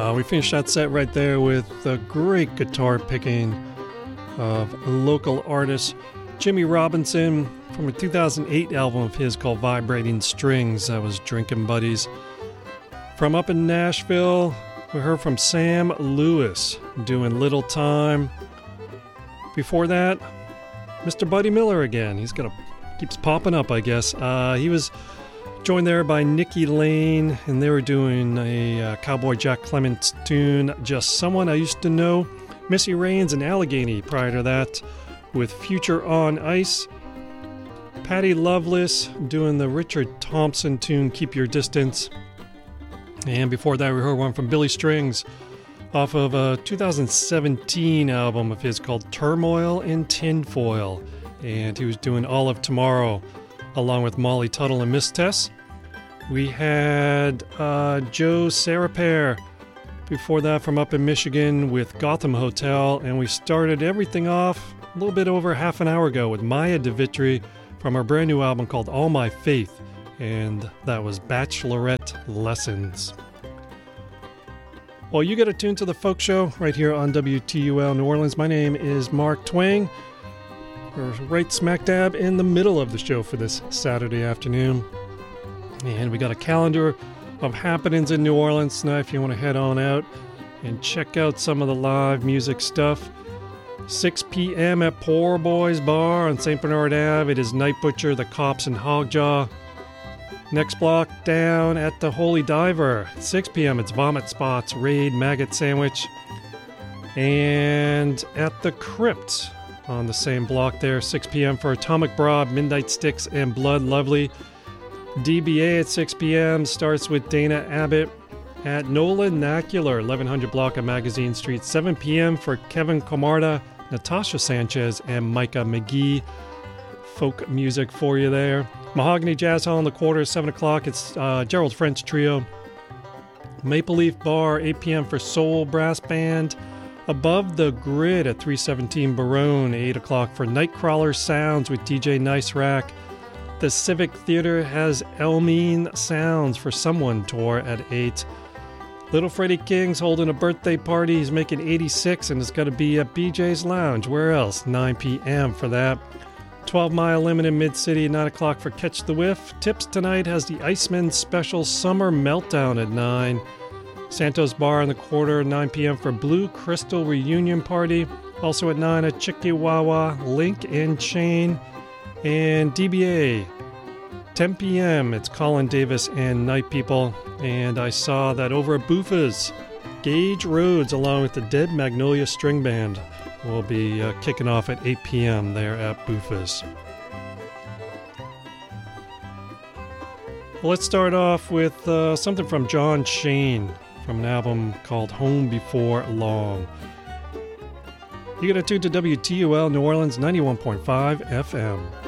We finished that set right there with the great guitar picking of local artist Jimmy Robinson from a 2008 album of his called Vibrating Strings. That was Drinking Buddies. From up in Nashville, we heard from Sam Lewis doing Little Time. Before that, Mr. Buddy Miller again. Keeps popping up, I guess. He was joined there by Nikki Lane, and they were doing a Cowboy Jack Clements tune, Just Someone I Used to Know. Missy Raines and Allegheny prior to that with Future on Ice. Patty Loveless doing the Richard Thompson tune, Keep Your Distance. And before that, we heard one from Billy Strings off of a 2017 album of his called Turmoil in Tinfoil. And he was doing All of Tomorrow along with Molly Tuttle and Miss Tess. We had Joe Sarapair before that from up in Michigan with Gotham Hotel. And we started everything off a little bit over half an hour ago with Maya DeVitri from her brand new album called All My Faith. And that was Bachelorette Lessons. Well, you get attuned to the Folk Show right here on WTUL New Orleans. My name is Mark Twang. We're right smack dab in the middle of the show for this Saturday afternoon. And we got a calendar of happenings in New Orleans tonight if you want to head on out and check out some of the live music stuff. 6 p.m. at Poor Boys Bar on St. Bernard Ave. It is Night Butcher, The Cops, and Hogjaw. Next block down at the Holy Diver. 6 p.m. it's Vomit Spots, Raid, Maggot Sandwich. And at the Crypt on the same block there, 6 p.m. for Atomic Broad, Midnight Sticks, and Blood Lovely. DBA at 6 p.m. starts with Dana Abbott at Nola Nacular, 1100 block of Magazine Street. 7 p.m. for Kevin Camarda, Natasha Sanchez, and Micah McGee. Folk music for you there. Mahogany Jazz Hall in the Quarter, 7 o'clock. It's Gerald French Trio. Maple Leaf Bar, 8 p.m. for Soul Brass Band. Above the Grid at 317 Barone, 8 o'clock for Nightcrawler Sounds with DJ Nice Rack. The Civic Theater has Elmine Sounds for Someone tour at 8. Little Freddie King's holding a birthday party. He's making 86 and it's going to be at BJ's Lounge. Where else? 9 p.m. for that. 12 Mile Limit in Mid-City, 9 o'clock for Catch the Whiff. Tips tonight has the Iceman Special Summer Meltdown at 9. Santos Bar in the Quarter, 9 p.m. for Blue Crystal Reunion Party. Also at 9 at Chickawawa, Link and Chain. And DBA, 10 p.m. it's Colin Davis and Night People. And I saw that over at Buffa's, Gage Rhodes along with the Dead Magnolia String Band will be kicking off at 8 p.m. there at Buffa's. Well, let's start off with something from John Shane from an album called Home Before Long. You get attuned to WTUL New Orleans 91.5 FM.